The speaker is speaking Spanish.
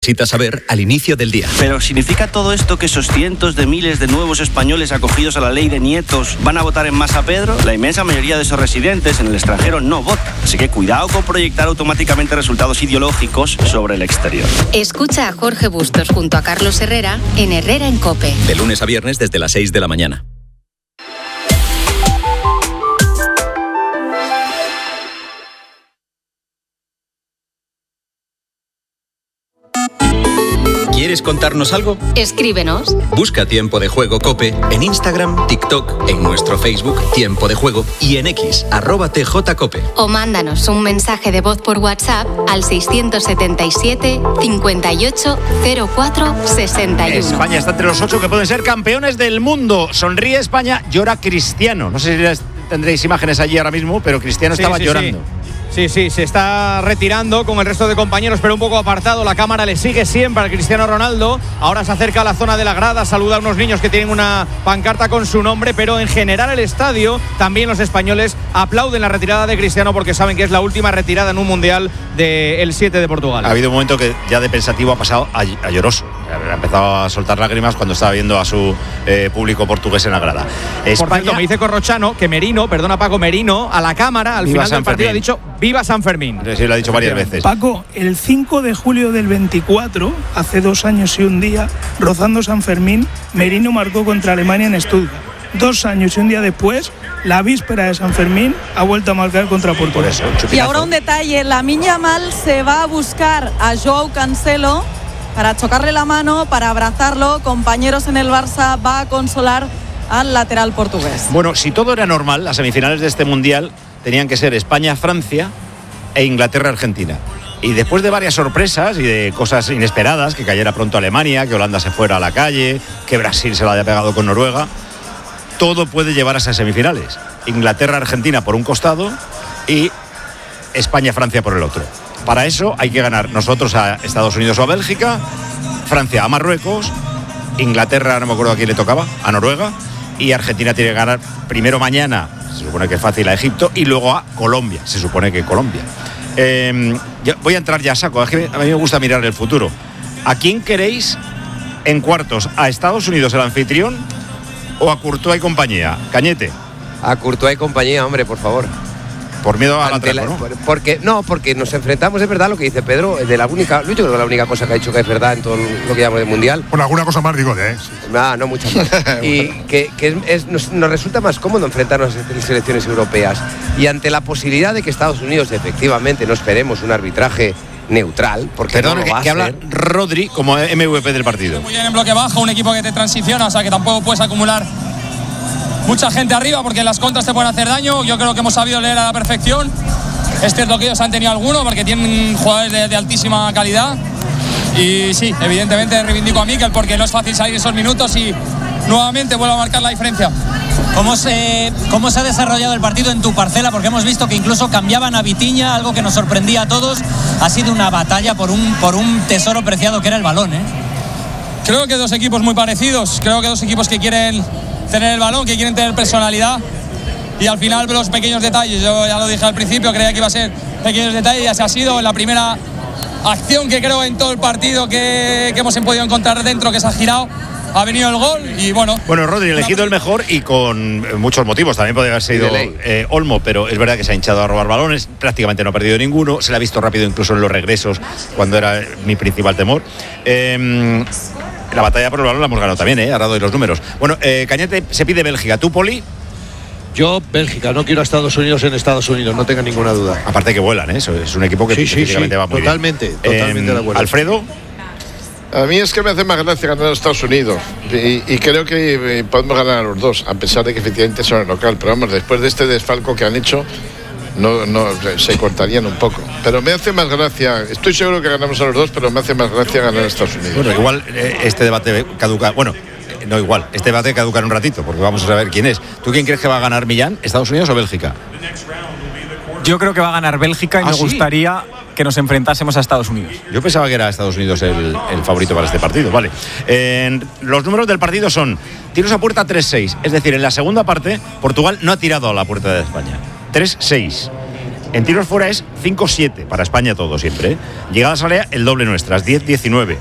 Necesitas saber al inicio del día. Pero ¿significa todo esto que esos cientos de miles de nuevos españoles acogidos a la ley de nietos van a votar en masa, Pedro? La inmensa mayoría de esos residentes en el extranjero no votan. Así que cuidado con proyectar automáticamente resultados ideológicos sobre el exterior. Escucha a Jorge Bustos junto a Carlos Herrera en Herrera en COPE. De lunes a viernes desde las 6 de la mañana. ¿Quieres contarnos algo? Escríbenos. Busca Tiempo de Juego COPE en Instagram, TikTok, en nuestro Facebook Tiempo de Juego y en X, @TJCOPE. O mándanos un mensaje de voz por WhatsApp al 677 58 04 61. España está entre los 8 que pueden ser campeones del mundo. Sonríe España, llora Cristiano. No sé si tendréis imágenes allí ahora mismo, pero Cristiano estaba llorando. Sí, se está retirando con el resto de compañeros, pero un poco apartado. La cámara le sigue siempre al Cristiano Ronaldo. Ahora se acerca a la zona de la grada, saluda a unos niños que tienen una pancarta con su nombre, pero en general el estadio, también los españoles aplauden la retirada de Cristiano porque saben que es la última retirada en un mundial del 7 de Portugal. Ha habido un momento que ya de pensativo ha pasado a lloroso. Ha empezado a soltar lágrimas cuando estaba viendo a su público portugués en la grada. Por cierto, me dice Corrochano que Paco Merino, a la cámara, al final del partido ha dicho ¡Viva San Fermín! Sí, lo ha dicho varias veces. Paco, el 5 de julio del 24, hace 2 años y un día, rozando San Fermín, Merino marcó contra Alemania en Stuttgart. 2 años y un día después, la víspera de San Fermín, ha vuelto a marcar contra Portugal. Y ahora un detalle, Lamine Yamal se va a buscar a Joao Cancelo para chocarle la mano, para abrazarlo. Compañeros en el Barça, va a consolar al lateral portugués. Bueno, si todo era normal, las semifinales de este Mundial tenían que ser España-Francia e Inglaterra-Argentina. Y después de varias sorpresas y de cosas inesperadas, que cayera pronto Alemania, que Holanda se fuera a la calle, que Brasil se la haya pegado con Noruega, todo puede llevar a esas semifinales. Inglaterra-Argentina por un costado y España-Francia por el otro. Para eso hay que ganar nosotros a Estados Unidos o a Bélgica, Francia a Marruecos, Inglaterra, no me acuerdo a quién le tocaba, a Noruega, y Argentina tiene que ganar primero mañana, se supone que es fácil, a Egipto, y luego a Colombia, se supone que Colombia. Voy a entrar ya a saco, es que a mí me gusta mirar el futuro. ¿A quién queréis en cuartos? ¿A Estados Unidos, el anfitrión, o a Courtois y compañía? Cañete. A Courtois y compañía, hombre, por favor. Por miedo a la trampa, ¿no? Porque nos enfrentamos, es verdad lo que dice Pedro, yo creo que la única cosa que ha dicho que es verdad en todo lo que llamamos de Mundial. Bueno, alguna cosa más digo, ¿eh? No muchas más. Y que nos resulta más cómodo enfrentarnos a las selecciones europeas. Y ante la posibilidad de que Estados Unidos, efectivamente, no esperemos un arbitraje neutral, porque perdón, no lo va a que habla Rodri como MVP del partido. Muy bien en bloque bajo, un equipo que te transiciona, o sea que tampoco puedes acumular mucha gente arriba porque las contras te pueden hacer daño. Yo creo que hemos sabido leer a la perfección. Es cierto que ellos han tenido alguno porque tienen jugadores de altísima calidad. Y sí, evidentemente reivindico a Mikel porque no es fácil salir esos minutos y nuevamente vuelvo a marcar la diferencia. ¿Cómo se ha desarrollado el partido en tu parcela? Porque hemos visto que incluso cambiaban a Vitinha, algo que nos sorprendía a todos. Ha sido una batalla por un tesoro preciado que era el balón, ¿eh? Creo que dos equipos muy parecidos. Creo que dos equipos que quieren tener el balón, que quieren tener personalidad y al final los pequeños detalles, yo ya lo dije al principio, creía que iba a ser pequeños detalles y así ha sido. En la primera acción que creo en todo el partido que hemos podido encontrar dentro, que se ha girado, ha venido el gol y bueno. Bueno, Rodri elegido el mejor y con muchos motivos, también podría haber sido Olmo, pero es verdad que se ha hinchado a robar balones, prácticamente no ha perdido ninguno, se le ha visto rápido incluso en los regresos, cuando era mi principal temor. La batalla por el balón la hemos ganado también, ahora doy los números. Bueno, Cañete, se pide Bélgica. ¿Tú, Poli? Yo, Bélgica, no quiero a Estados Unidos en Estados Unidos, no tenga ninguna duda. Aparte que vuelan, eso es un equipo que físicamente va muy totalmente, bien. Totalmente de acuerdo. ¿Alfredo? A mí es que me hace más gracia ganar a Estados Unidos y creo que podemos ganar a los dos, a pesar de que efectivamente son el local. Pero vamos, después de este desfalco que han hecho, no se cortarían un poco. Pero me hace más gracia, estoy seguro que ganamos a los dos, pero me hace más gracia ganar a Estados Unidos. Bueno, igual este debate caduca, bueno, no igual, este debate caduca en un ratito, porque vamos a saber quién es. ¿Tú quién crees que va a ganar, Millán, Estados Unidos o Bélgica? Yo creo que va a ganar Bélgica y me gustaría que nos enfrentásemos a Estados Unidos. Yo pensaba que era Estados Unidos el favorito para este partido, vale. Los números del partido son tiros a puerta 3-6, es decir, en la segunda parte Portugal no ha tirado a la puerta de España. 3-6. En tiros fuera es 5-7 para España todo siempre. Llegadas al área el doble nuestras, 10-19.